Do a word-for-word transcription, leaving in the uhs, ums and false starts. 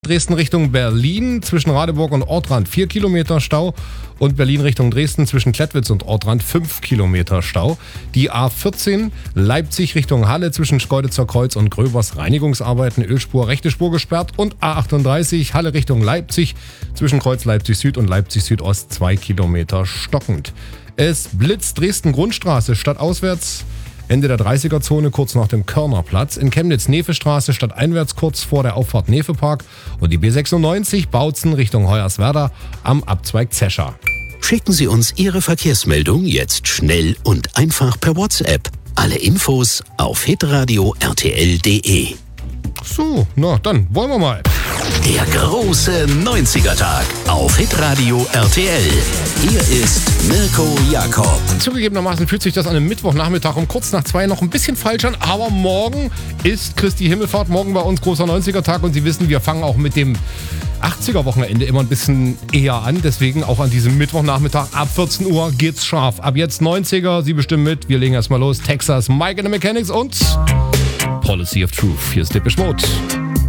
Dresden Richtung Berlin zwischen Radeburg und Ortrand vier Kilometer Stau und Berlin Richtung Dresden zwischen Klettwitz und Ortrand fünf Kilometer Stau. Die A vierzehn Leipzig Richtung Halle zwischen Schkeuditzer Kreuz und Gröbers Reinigungsarbeiten, Ölspur, rechte Spur gesperrt und A achtunddreißig Halle Richtung Leipzig zwischen Kreuz Leipzig Süd und Leipzig Südost zwei Kilometer stockend. Es blitzt Dresden Grundstraße stadtauswärts Ende der dreißiger-Zone kurz nach dem Körnerplatz. In Chemnitz Nefestraße stadteinwärts kurz vor der Auffahrt Nefepark. Und die B sechsundneunzig Bautzen Richtung Hoyerswerda am Abzweig Zescher. Schicken Sie uns Ihre Verkehrsmeldung jetzt schnell und einfach per WhatsApp. Alle Infos auf hitradio r t l punkt d e. So, na dann wollen wir mal. Der große neunziger-Tag auf Hitradio R T L. Hier ist Mirko Jakob. Zugegebenermaßen fühlt sich das an einem Mittwochnachmittag um kurz nach zwei noch ein bisschen falsch an, aber morgen ist Christi Himmelfahrt, morgen bei uns großer neunziger-Tag und Sie wissen, wir fangen auch mit dem achtziger-Wochenende immer ein bisschen eher an, deswegen auch an diesem Mittwochnachmittag ab vierzehn Uhr geht's scharf. Ab jetzt neunziger, Sie bestimmen mit, wir legen erstmal los. Texas, Mike and the Mechanics und Policy of Truth. Hier ist Depeche Mode.